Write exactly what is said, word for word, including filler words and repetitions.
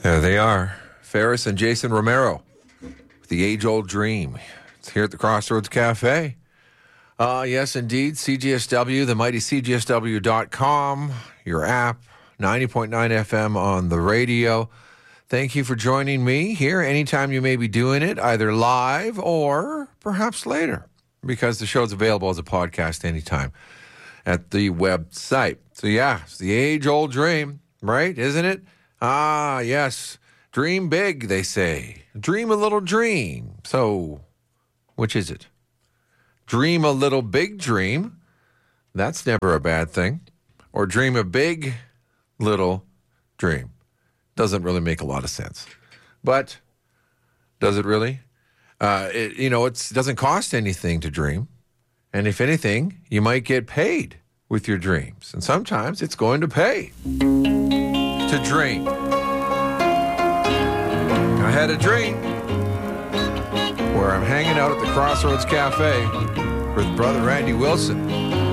There they are, Ferris and Jason Romero, The Age-Old Dream. It's here at the Crossroads Cafe. Uh, yes, indeed, C G S W, the mighty C G S W dot com, your app, ninety point nine F M on the radio. Thank you for joining me here anytime you may be doing it, either live or perhaps later, because the show's available as a podcast anytime at the website. So yeah, it's the age-old dream, right? Isn't it? Ah, yes. Dream big, they say. Dream a little dream. So, which is it? Dream a little big dream. That's never a bad thing. Or dream a big little dream. Doesn't really make a lot of sense. But does it really? Uh, it, you know, it doesn't cost anything to dream. And if anything, you might get paid with your dreams. And sometimes it's going to pay to dream. I had a dream where I'm hanging out at the Crossroads Cafe with Brother Randy Wilson.